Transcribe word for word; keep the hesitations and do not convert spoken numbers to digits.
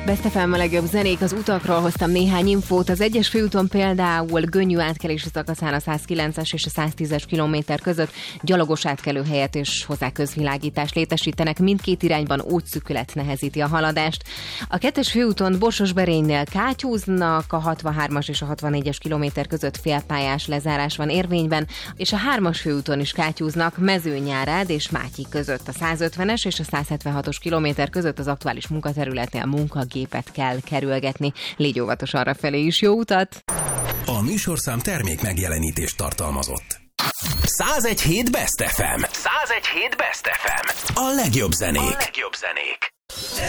Best ef em a legjobb zenék, az utakról hoztam néhány infót. Az egyes főúton például Gönyű átkelési szakaszán a száz kilences és a száz tízes kilométer között gyalogos átkelőhelyet és hozzá közvilágítást létesítenek. Mindkét irányban útszűkület nehezíti a haladást. A kettes főúton Borsos-Berénynél kátyúznak, a hatvanhármas és a hatvannégyes kilométer között félpályás lezárás van érvényben, és a hármas főúton is kátyúznak Mezőnyárád és Mátyi között. A száz ötvenes és a száz hetvenhatos kilométer között az aktuális munkaterületnél munkagépet kell kerülgetni. Légy óvatos arrafelé is, jó utat! A műsorszám termék megjelenítést tartalmazott. százegy hét Best ef em. százegy hét Best ef em. A legjobb zenék. A legjobb zenék.